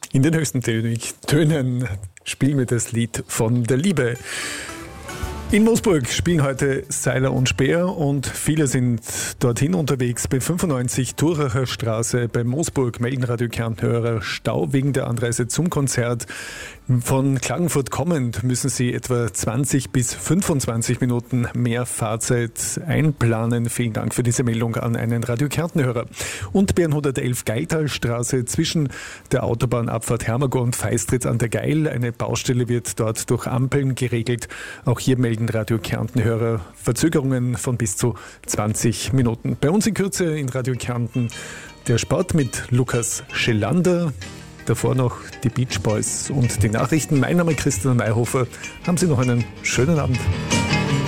In den höchsten Tönen spielen wir das Lied von der Liebe. In Moosburg spielen heute Seiler und Speer und viele sind dorthin unterwegs. Bei 95 Thuracher Straße bei Moosburg melden Radio Kärnten-Hörer Stau wegen der Anreise zum Konzert. Von Klagenfurt kommend müssen Sie etwa 20 bis 25 Minuten mehr Fahrzeit einplanen. Vielen Dank für diese Meldung an einen Radio Kärnten-Hörer. Und bei 111 Geiltalstraße zwischen der Autobahnabfahrt Hermagor und Feistritz an der Geil. Eine Baustelle wird dort durch Ampeln geregelt. Auch hier melden Radio Kärnten-Hörer Verzögerungen von bis zu 20 Minuten. Bei uns in Kürze in Radio Kärnten der Sport mit Lukas Schelander. Davor noch die Beach Boys und die Nachrichten. Mein Name ist Christian Mayhofer. Haben Sie noch einen schönen Abend.